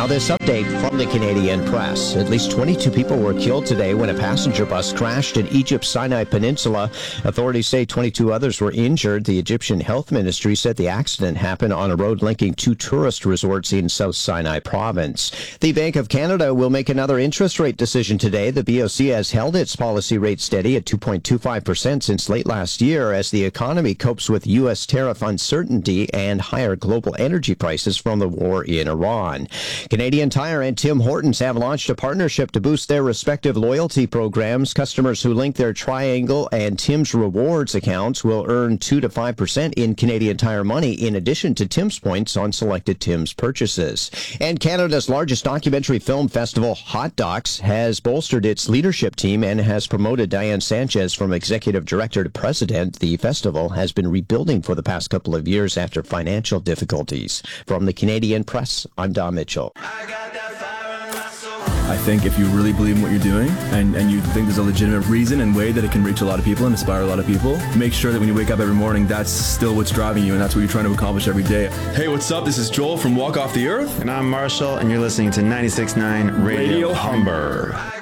Now this update from the Canadian press. At least 22 people were killed today when a passenger bus crashed in Egypt's Sinai Peninsula. Authorities say 22 others were injured. The Egyptian Health Ministry said the accident happened on a road linking two tourist resorts in South Sinai province. The Bank of Canada will make another interest rate decision today. The BOC has held its policy rate steady at 2.25% since late last year as the economy copes with U.S. tariff uncertainty and higher global energy prices from the war in Iran. Canadian Tire and Tim Hortons have launched a partnership to boost their respective loyalty programs. Customers who link their Triangle and Tim's Rewards accounts will earn 2 to 5% in Canadian Tire money in addition to Tim's points on selected Tim's purchases. And Canada's largest documentary film festival, Hot Docs, has bolstered its leadership team and has promoted Diane Sanchez from executive director to president. The festival has been rebuilding for the past couple of years after financial difficulties. From the Canadian Press, I'm Don Mitchell. I think if you really believe in what you're doing and you think there's a legitimate reason and way that it can reach a lot of people and inspire a lot of people, make sure that when you wake up every morning, that's still what's driving you and that's what you're trying to accomplish every day. Hey, what's up? This is Joel from Walk Off the Earth. And I'm Marshall, and you're listening to 96.9 Radio Humber.